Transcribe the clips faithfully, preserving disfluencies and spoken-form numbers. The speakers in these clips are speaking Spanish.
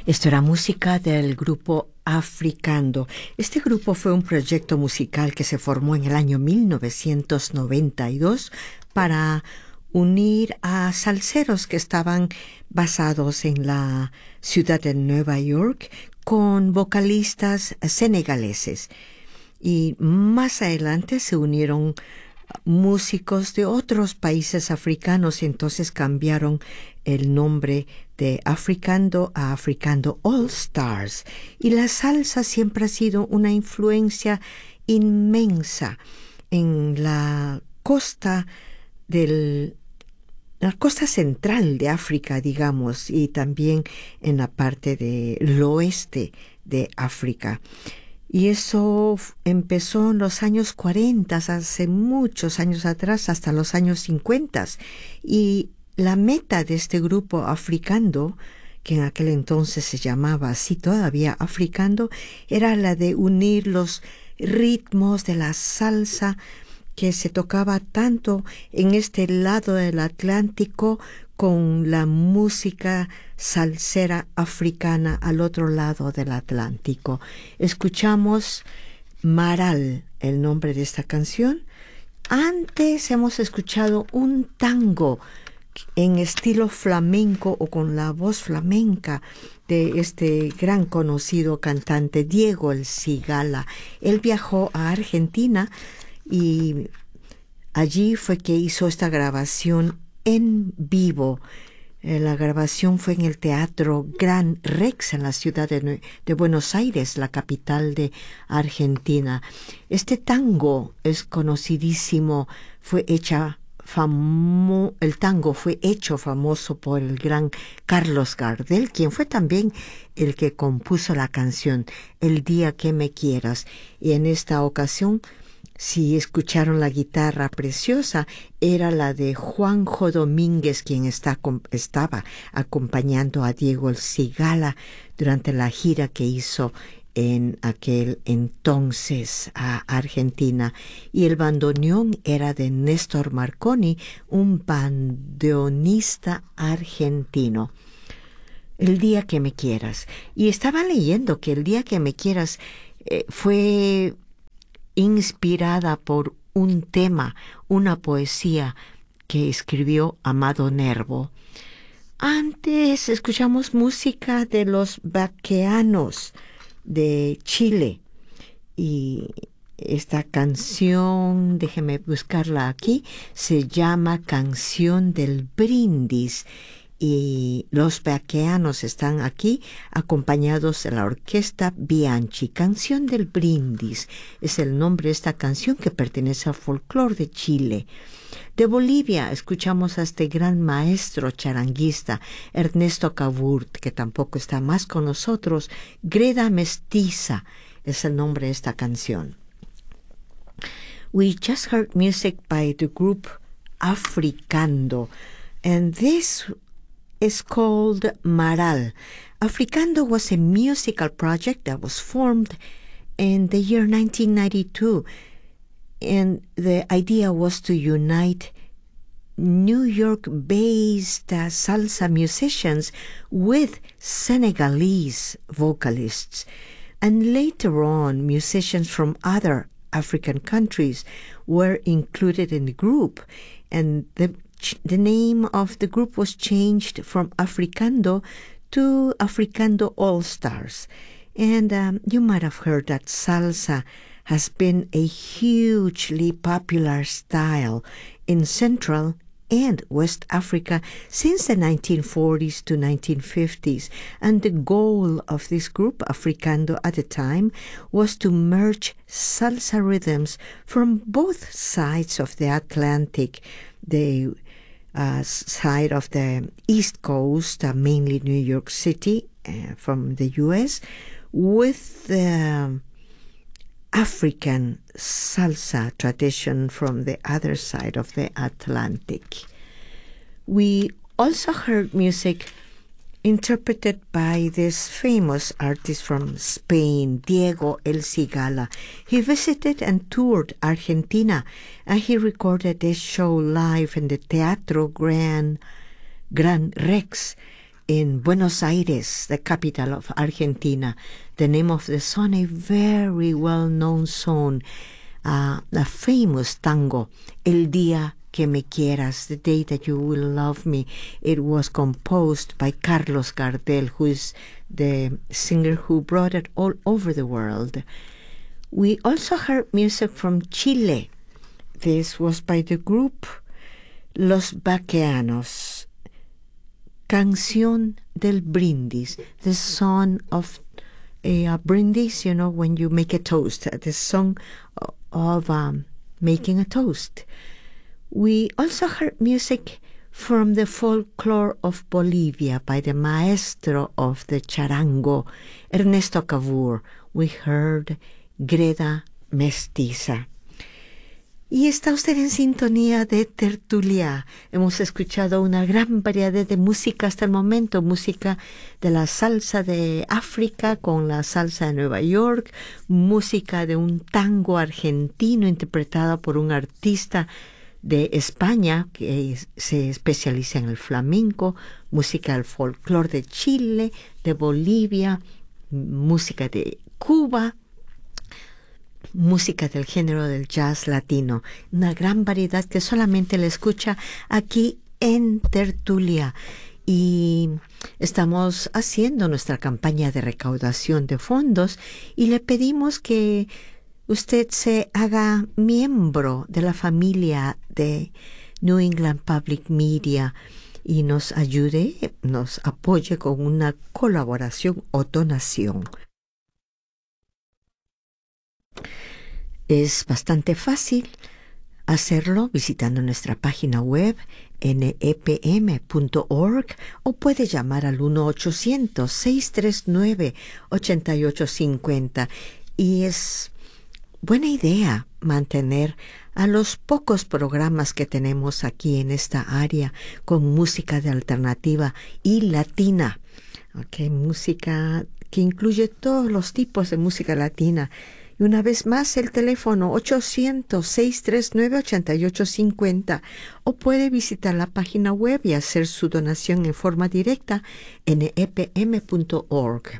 Esto era música del grupo Africando. Este grupo fue un proyecto musical que se formó en el año mil novecientos noventa y dos para unir a salseros que estaban basados en la ciudad de Nueva York con vocalistas senegaleses. Y más adelante se unieron músicos de otros países africanos y entonces cambiaron el nombre de Africando a Africando All Stars. Y la salsa siempre ha sido una influencia inmensa en la costa del la costa central de África, digamos, y también en la parte del oeste de África. Y eso empezó en los años cuarenta, hace muchos años atrás, hasta los años cincuenta. Y la meta de este grupo Africando, que en aquel entonces se llamaba así todavía Africando, era la de unir los ritmos de la salsa que se tocaba tanto en este lado del Atlántico con la música salsera africana al otro lado del Atlántico. Escuchamos Maral, el nombre de esta canción. Antes hemos escuchado un tango en estilo flamenco o con la voz flamenca de este gran conocido cantante Diego El Cigala. Él viajó a Argentina y allí fue que hizo esta grabación en vivo. Eh, la grabación fue en el Teatro Gran Rex en la ciudad de, de Buenos Aires, la capital de Argentina. Este tango es conocidísimo, fue hecha famo, el tango fue hecho famoso por el gran Carlos Gardel, quien fue también el que compuso la canción El día que me quieras. Y en esta ocasión, si escucharon la guitarra preciosa, era la de Juanjo Domínguez, quien está, estaba acompañando a Diego El Cigala durante la gira que hizo en aquel entonces a Argentina. Y el bandoneón era de Néstor Marconi, un bandoneonista argentino. El día que me quieras. Y estaba leyendo que El día que me quieras eh, fue inspirada por un tema, una poesía que escribió Amado Nervo. Antes escuchamos música de los Baqueanos de Chile y esta canción, déjeme buscarla aquí, se llama Canción del Brindis. Y los Baqueanos están aquí acompañados de la orquesta Bianchi. Canción del Brindis es el nombre de esta canción que pertenece al folclore de Chile. De Bolivia escuchamos a este gran maestro charanguista Ernesto Caburt, que tampoco está más con nosotros. Greda Mestiza es el nombre de esta canción. We just heard music by the group Africando, and this is called Maral. Africando was a musical project that was formed in the year nineteen ninety-two, and the idea was to unite New York-based uh, salsa musicians with Senegalese vocalists. And later on, musicians from other African countries were included in the group, and the The name of the group was changed from Africando to Africando All Stars. And um, you might have heard that salsa has been a hugely popular style in Central and West Africa since the nineteen forties to nineteen fifties. And the goal of this group, Africando, at the time, was to merge salsa rhythms from both sides of the Atlantic, the Uh, side of the East Coast, uh, mainly New York City, uh, from the U S, with the African salsa tradition from the other side of the Atlantic. We also heard music interpreted by this famous artist from Spain, Diego El Cigala. He visited and toured Argentina, and he recorded this show live in the Teatro Gran, Gran Rex in Buenos Aires, the capital of Argentina. The name of the song, a very well-known song, uh, a famous tango, El Día que Me Quieras, The Day That You Will Love Me. It was composed by Carlos Gardel, who is the singer who brought it all over the world. We also heard music from Chile. This was by the group Los Baqueanos. Canción del Brindis, the song of a, a brindis, you know, when you make a toast, the song of um, making a toast. We also heard music from the folklore of Bolivia by the maestro of the charango, Ernesto Cavour. We heard Greda Mestiza. Y está usted en sintonía de Tertulia. Hemos escuchado una gran variedad de música hasta el momento. Música de la salsa de África con la salsa de Nueva York. Música de un tango argentino interpretado por un artista de España que se especializa en el flamenco. Música del folclore de Chile, de Bolivia. Música de Cuba. Música del género del jazz latino, una gran variedad que solamente la escucha aquí en Tertulia. Y estamos haciendo nuestra campaña de recaudación de fondos y le pedimos que usted se haga miembro de la familia de New England Public Media y nos ayude, nos apoye con una colaboración o donación. Es bastante fácil hacerlo visitando nuestra página web N E P M punto org o puede llamar al uno ochocientos, seis tres nueve, ocho ocho cinco cero. Y es buena idea mantener a los pocos programas que tenemos aquí en esta área con música de alternativa y latina. Okay, música que incluye todos los tipos de música latina. Y una vez más el teléfono ochocientos, seis tres nueve, ocho ocho cinco cero o puede visitar la página web y hacer su donación en forma directa en N E P M punto org.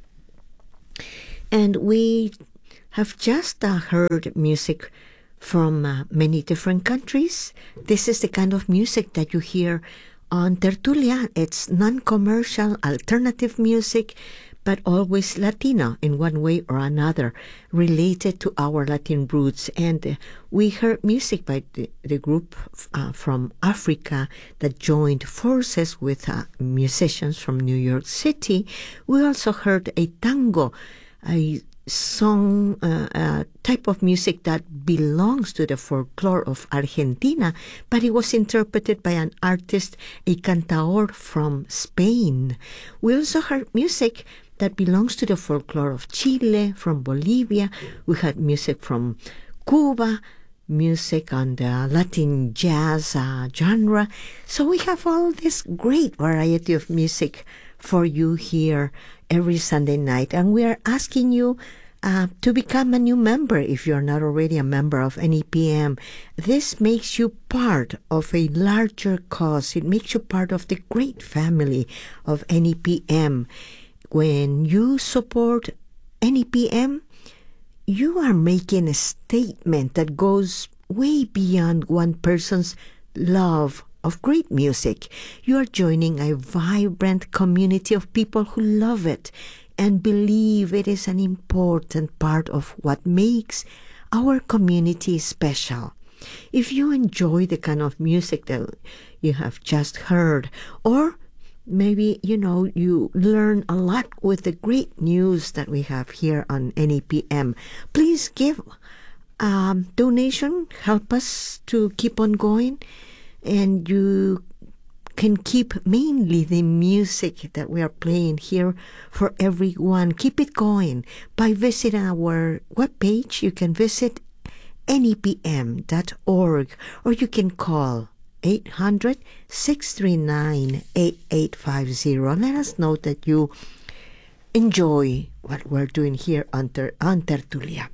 And we have just uh, heard music from uh, many different countries. This is the kind of music that you hear on Tertulia. It's non-commercial alternative music, but always Latino in one way or another, related to our Latin roots. And uh, we heard music by the, the group uh, from Africa that joined forces with uh, musicians from New York City. We also heard a tango, a song, uh, uh, type of music that belongs to the folklore of Argentina, but it was interpreted by an artist, a cantaor from Spain. We also heard music that belongs to the folklore of Chile, from Bolivia. We had music from Cuba, music on the Latin jazz uh, genre. So we have all this great variety of music for you here every Sunday night. And we are asking you uh, to become a new member if you're not already a member of N E P M. This makes you part of a larger cause. It makes you part of the great family of N E P M. When you support N E P M, you are making a statement that goes way beyond one person's love of great music. You are joining a vibrant community of people who love it and believe it is an important part of what makes our community special. If you enjoy the kind of music that you have just heard, or maybe, you know, you learn a lot with the great news that we have here on N E P M, please give um, donation, help us to keep on going, and you can keep mainly the music that we are playing here for everyone. Keep it going by visiting our webpage. You can visit N E P M dot org or you can call eight hundred, six three nine, eight eight five zero. Let us know that you enjoy what we're doing here on, ter- on Tertulia.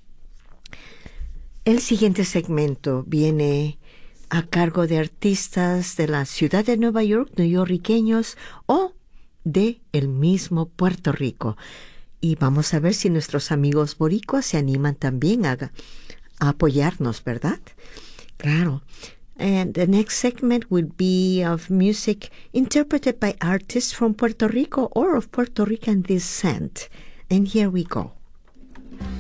El siguiente segmento viene a cargo de artistas de la ciudad de Nueva York, neoyorquinos o de el mismo Puerto Rico. Y vamos a ver si nuestros amigos boricuas se animan también a, a apoyarnos, ¿verdad? Claro. And the next segment will be of music interpreted by artists from Puerto Rico or of Puerto Rican descent. And here we go.